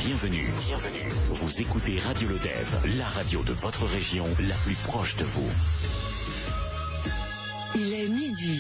Bienvenue. Vous écoutez Radio Lodève, la radio de votre région, la plus proche de vous. Il est midi.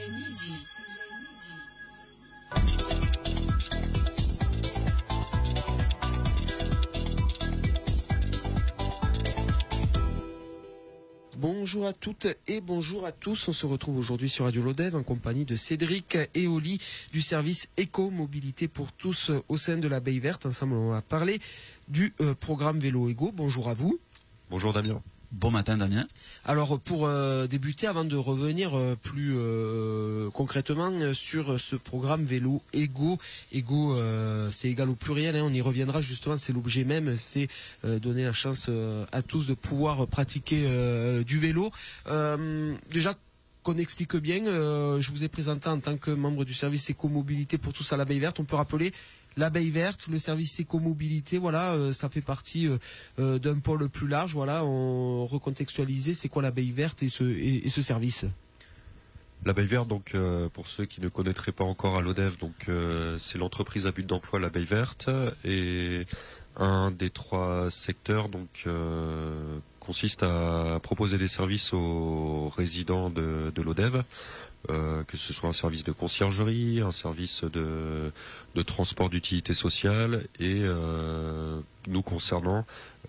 Bonjour à toutes et bonjour à tous. On se retrouve aujourd'hui sur Radio Lodève en compagnie de Cédric et Oli du service Éco-Mobilité pour tous au sein de l'Abeille Verte. Ensemble, on va parler du programme Vélo Ego. Bonjour à vous. Bonjour Damien. Bon matin Damien. Alors pour débuter, avant de revenir plus concrètement sur ce programme Vélo Ego, c'est égal au pluriel, on y reviendra justement, c'est l'objet même, c'est donner la chance à tous de pouvoir pratiquer du vélo. Déjà qu'on explique bien, je vous ai présenté en tant que membre du service Éco-Mobilité pour tous à l'Abeille Verte. On peut rappeler l'Abeille Verte, le service Éco-Mobilité, voilà, ça fait partie d'un pôle plus large. Voilà, on recontextualisait, c'est quoi l'Abeille Verte et ce service. L'Abeille Verte, donc pour ceux qui ne connaîtraient pas encore à Lodève, donc c'est l'entreprise à but d'emploi l'Abeille Verte, et un des 3 secteurs donc consiste à proposer des services aux résidents de Lodève. Que ce soit un service de conciergerie, un service de transport d'utilité sociale et nous concernant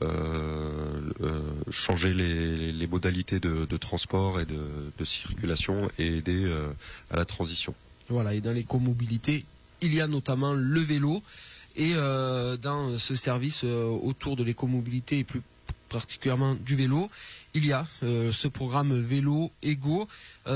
changer les modalités de transport et de circulation et aider à la transition. Voilà, et dans l'écomobilité, il y a notamment le vélo et dans ce service autour de l'écomobilité et plus particulièrement du vélo, il y a ce programme Vélo Ego.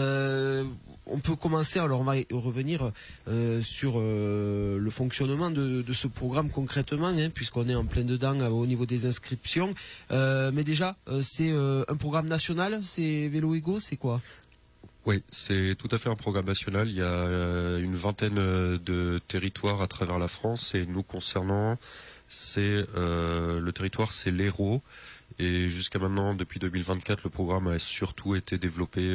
On peut commencer, alors on va revenir sur le fonctionnement de ce programme concrètement, puisqu'on est en plein dedans au niveau des inscriptions. Mais déjà, c'est un programme national, c'est Vélo Ego, c'est quoi ? Oui, c'est tout à fait un programme national. Il y a une vingtaine de territoires à travers la France et nous concernant, c'est le territoire, c'est l'Hérault. Et jusqu'à maintenant, depuis 2024, le programme a surtout été développé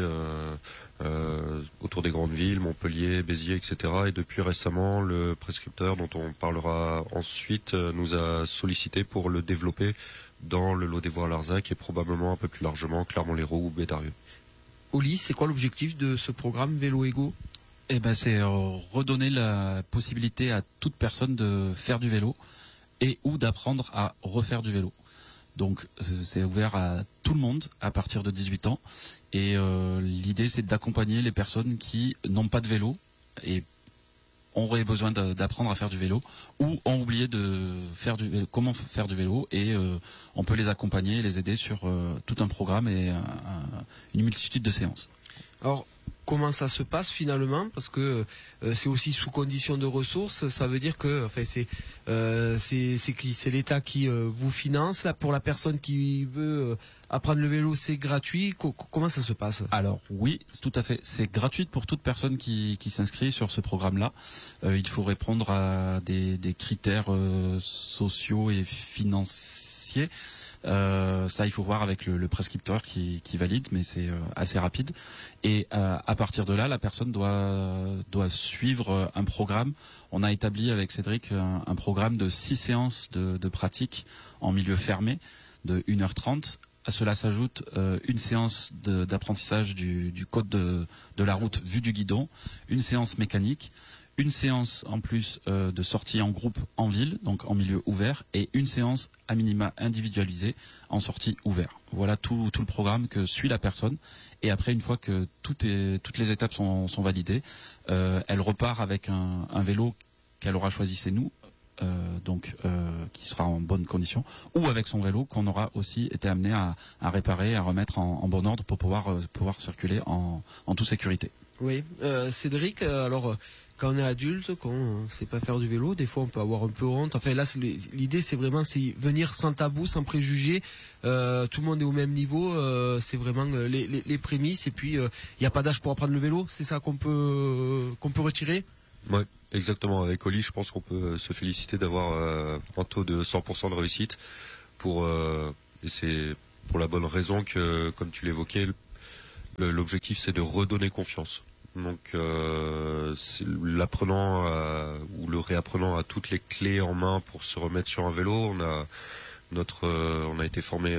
autour des grandes villes, Montpellier, Béziers, etc. Et depuis récemment, le prescripteur, dont on parlera ensuite, nous a sollicité pour le développer dans le Lodévois-Larzac et probablement un peu plus largement Clermont-Lérault ou Bédarieux. Oli, c'est quoi l'objectif de ce programme Vélo Ego ? C'est redonner la possibilité à toute personne de faire du vélo et ou d'apprendre à refaire du vélo. Donc c'est ouvert à tout le monde à partir de 18 ans et l'idée c'est d'accompagner les personnes qui n'ont pas de vélo et auraient besoin d'apprendre à faire du vélo ou ont oublié de faire du vélo, comment faire du vélo, et on peut les accompagner et les aider sur tout un programme et une multitude de séances. Alors, comment ça se passe finalement ? Parce que c'est aussi sous condition de ressources. Ça veut dire que, enfin, c'est l'État qui vous finance. Là, pour la personne qui veut apprendre le vélo, c'est gratuit. Comment ça se passe ? Alors oui, tout à fait. C'est gratuit pour toute personne qui s'inscrit sur ce programme-là. Il faut répondre à des critères sociaux et financiers. Ça, il faut voir avec le prescripteur qui valide, mais c'est assez rapide. Et à partir de là, la personne doit suivre un programme. On a établi avec Cédric un programme de 6 séances de pratique en milieu fermé de 1h30. À cela s'ajoute une séance d'apprentissage du code de la route vue du guidon, une séance mécanique, une séance en plus de sortie en groupe en ville, donc en milieu ouvert, et une séance à minima individualisée en sortie ouvert. Voilà tout le programme que suit la personne. Et après, une fois que toutes les étapes sont validées, elle repart avec un vélo qu'elle aura choisi, c'est nous, qui sera en bonne condition, ou avec son vélo qu'on aura aussi été amené à réparer, à remettre en bon ordre pour pouvoir circuler en toute sécurité. Oui, Cédric, alors quand on est adulte, quand on ne sait pas faire du vélo, des fois on peut avoir un peu honte. Enfin là, l'idée c'est vraiment venir sans tabou, sans préjugés. Tout le monde est au même niveau. C'est vraiment les prémices. Et puis il n'y a pas d'âge pour apprendre le vélo. C'est ça qu'on peut retirer. Ouais, exactement. Avec Oli, je pense qu'on peut se féliciter d'avoir un taux de 100% de réussite. Et c'est pour la bonne raison que, comme tu l'évoquais, l'objectif c'est de redonner confiance. Donc l'apprenant ou le réapprenant a toutes les clés en main pour se remettre sur un vélo. On a été formé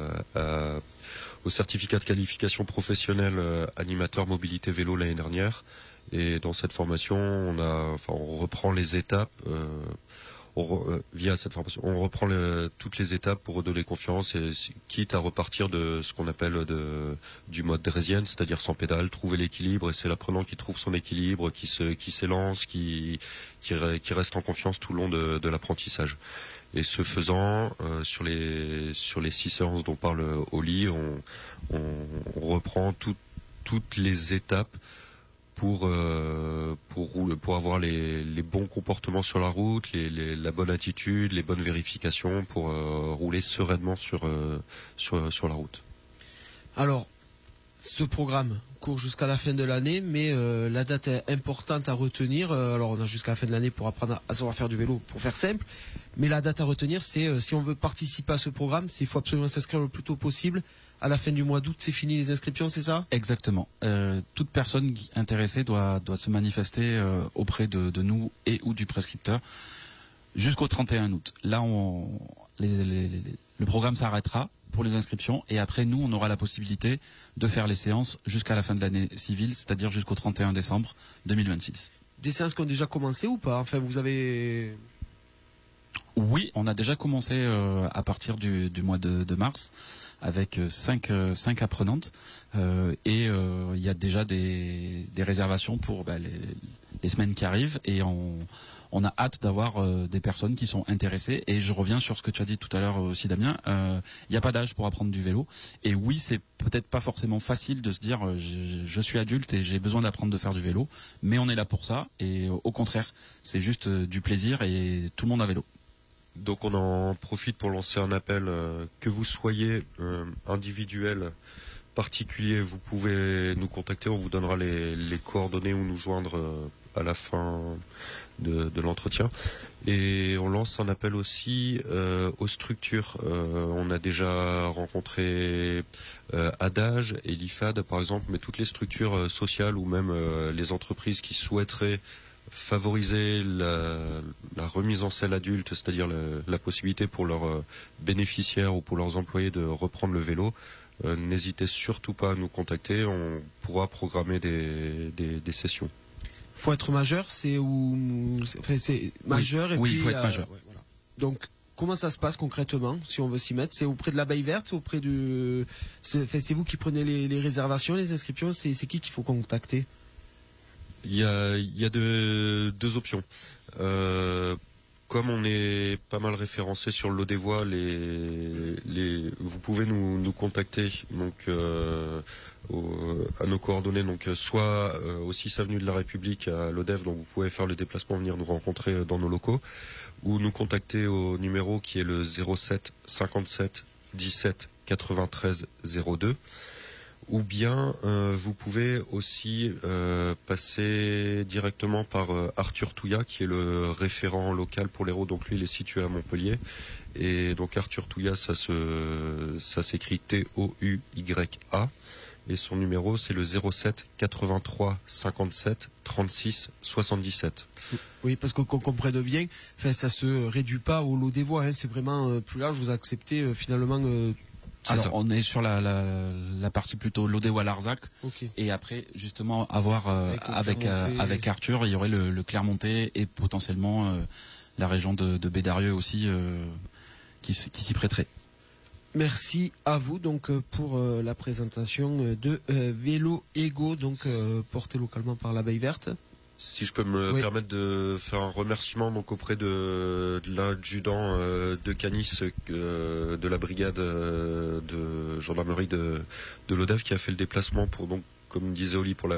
au certificat de qualification professionnelle animateur mobilité vélo l'année dernière. Et dans cette formation, on reprend les étapes. Via cette formation, on reprend toutes les étapes pour redonner confiance, et quitte à repartir de ce qu'on appelle du mode draisienne, c'est-à-dire sans pédale, trouver l'équilibre. Et c'est l'apprenant qui trouve son équilibre, qui s'élance, qui reste en confiance tout le long de l'apprentissage. Et ce faisant, sur les 6 séances dont parle Oli, on reprend toutes les étapes pour avoir les bons comportements sur la route, la bonne attitude, les bonnes vérifications pour rouler sereinement sur la route. Alors, ce programme court jusqu'à la fin de l'année, mais la date est importante à retenir. Alors, on a jusqu'à la fin de l'année pour apprendre à savoir faire du vélo, pour faire simple. Mais la date à retenir, c'est si on veut participer à ce programme, il faut absolument s'inscrire le plus tôt possible. À la fin du mois d'août, c'est fini les inscriptions, c'est ça ? Exactement. Toute personne intéressée doit se manifester auprès de nous et ou du prescripteur jusqu'au 31 août. Là, le programme s'arrêtera pour les inscriptions, et après, nous, on aura la possibilité de faire les séances jusqu'à la fin de l'année civile, c'est-à-dire jusqu'au 31 décembre 2026. Des séances qui ont déjà commencé ou pas ? Enfin, vous avez... Oui, on a déjà commencé à partir du mois de mars avec 5 apprenantes, et il y a déjà des réservations pour les semaines qui arrivent, et on a hâte d'avoir des personnes qui sont intéressées. Et je reviens sur ce que tu as dit tout à l'heure aussi, Damien, il n'y a pas d'âge pour apprendre du vélo, et oui, c'est peut-être pas forcément facile de se dire je suis adulte et j'ai besoin d'apprendre de faire du vélo, mais on est là pour ça, et au contraire, c'est juste du plaisir et tout le monde à vélo. Donc on en profite pour lancer un appel, que vous soyez individuel, particulier, vous pouvez nous contacter, on vous donnera les coordonnées ou nous joindre à la fin de l'entretien. Et on lance un appel aussi aux structures. On a déjà rencontré Adage et l'IFAD par exemple, mais toutes les structures sociales ou même les entreprises qui souhaiteraient favoriser la remise en selle adulte, c'est-à-dire la possibilité pour leurs bénéficiaires ou pour leurs employés de reprendre le vélo, n'hésitez surtout pas à nous contacter, on pourra programmer des sessions. Faut être majeur, c'est majeur, oui, et oui, puis il faut être majeur. Ouais, voilà. Donc comment ça se passe concrètement si on veut s'y mettre? C'est auprès de la Baille Verte, c'est auprès du... C'est vous qui prenez les réservations, les inscriptions, c'est qui qu'il faut contacter? Il y a deux options. Comme on est pas mal référencé sur l'Audevoie, vous pouvez nous contacter donc à nos coordonnées, donc soit au 6 avenue de la République à l'Odev, donc vous pouvez faire le déplacement, venir nous rencontrer dans nos locaux, ou nous contacter au numéro qui est le 07 57 17 93 02. Ou bien vous pouvez aussi passer directement par Arthur Touya, qui est le référent local pour l'Hérault. Donc lui, il est situé à Montpellier. Et donc Arthur Touya, ça s'écrit T-O-U-Y-A. Et son numéro, c'est le 07 83 57 36 77. Oui, parce qu'on comprenne bien, ça se réduit pas au lot des voies, hein, c'est vraiment plus large, vous acceptez finalement... Alors on est sur la partie plutôt Lodéwa-Larzac, okay. Et après justement avoir avec Arthur, il y aurait le Clermontais et potentiellement la région de Bédarieux aussi qui s'y prêterait. Merci à vous donc pour la présentation de Vélo Ego, donc porté localement par la Baille Verte. Si je peux me permettre de faire un remerciement donc auprès de l'adjudant de Canis de la brigade de gendarmerie de l'Odev, qui a fait le déplacement pour, donc comme disait Oli, pour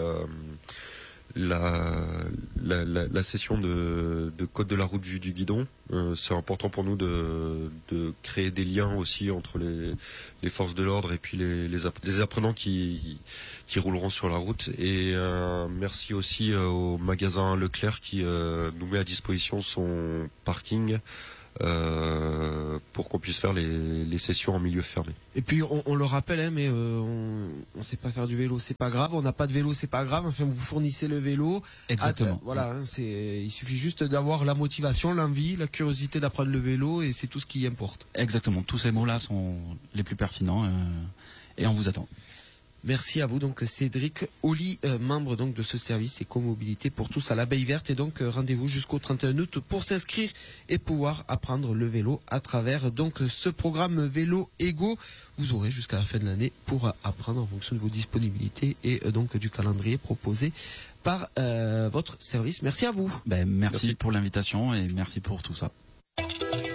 la session de code de la route vue du guidon. C'est important pour nous de créer des liens aussi entre les forces de l'ordre et puis les apprenants qui rouleront sur la route. Et merci aussi au magasin Leclerc qui nous met à disposition son parking pour qu'on puisse faire les sessions en milieu fermé. Et puis on le rappelle, hein, mais on sait pas faire du vélo, c'est pas grave. On n'a pas de vélo, c'est pas grave. Enfin, vous fournissez le vélo. Exactement. Voilà, hein, il suffit juste d'avoir la motivation, l'envie, la curiosité d'apprendre le vélo, et c'est tout ce qui importe. Exactement. Tous ces mots-là sont les plus pertinents, et on vous attend. Merci à vous, donc Cédric Oli, membre donc de ce service écomobilité pour tous à l'Abeille Verte, et donc rendez-vous jusqu'au 31 août pour s'inscrire et pouvoir apprendre le vélo à travers donc ce programme Vélo Ego. Vous aurez jusqu'à la fin de l'année pour apprendre en fonction de vos disponibilités et donc du calendrier proposé par votre service. Merci à vous. Merci pour l'invitation et merci pour tout ça.